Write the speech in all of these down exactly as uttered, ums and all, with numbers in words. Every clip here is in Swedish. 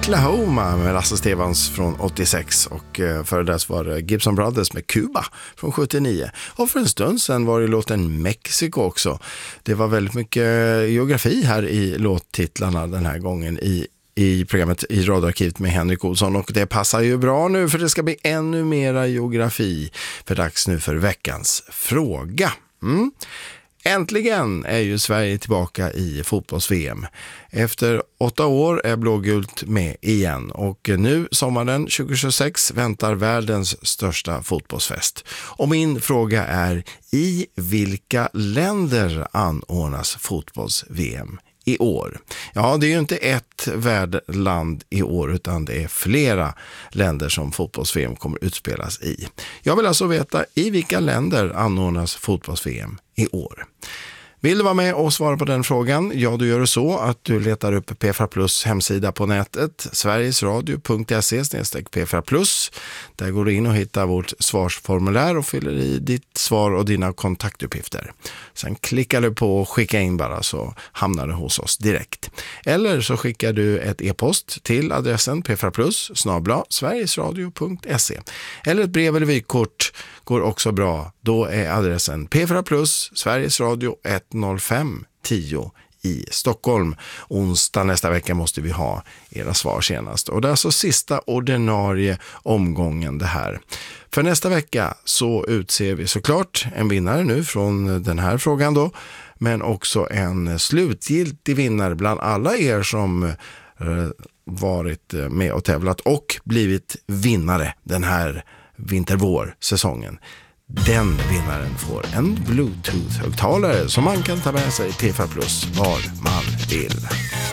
Oklahoma med Lasse Stefans från åttiosex och före dess var det Gibson Brothers med Cuba från sjuttionio. Och för en stund sedan var det låten Mexiko också. Det var väldigt mycket geografi här i låttitlarna den här gången i i programmet i radioarkivet med Henrik Olsson, och det passar ju bra nu för det ska bli ännu mera geografi för dags nu för veckans fråga. Mm. Äntligen är ju Sverige tillbaka i fotbolls-V M. Efter åtta år är blågult med igen och nu sommaren tjugohundratjugosex väntar världens största fotbollsfest. Och min fråga är, i vilka länder anordnas fotbolls-V M i år? Ja, det är ju inte ett värdland i år utan det är flera länder som fotbolls-V M kommer utspelas i. Jag vill alltså veta, i vilka länder anordnas fotbolls-V M i år? Vill du vara med och svara på den frågan? Ja, du gör det så att du letar upp P F A Plus hemsida på nätet, sverigesradio punkt se slash P F A Plus. Där går du in och hittar vårt svarsformulär och fyller i ditt svar och dina kontaktuppgifter. Sen klickar du på skicka in bara, så hamnar du hos oss direkt. Eller så skickar du ett e-post till adressen pfaplus snabel-a sverigesradio punkt se. Eller ett brev eller vykort går också bra. Då är adressen pfaplus Sverigesradio ett noll fem tio i Stockholm. Onsdag nästa vecka måste vi ha era svar senast. Och det är alltså sista ordinarie omgången det här. För nästa vecka så utser vi såklart en vinnare nu från den här frågan då. Men också en slutgiltig vinnare bland alla er som varit med och tävlat och blivit vinnare den här vinter-vår-säsongen. Den vinnaren får en Bluetooth-högtalare som man kan ta med sig i P F A Plus var man vill.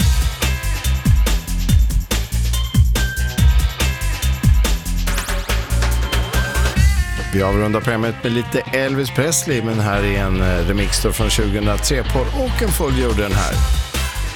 Vi avrundar programmet med lite Elvis Presley, men här är en remix från tjugohundratre på Och en full jorden här.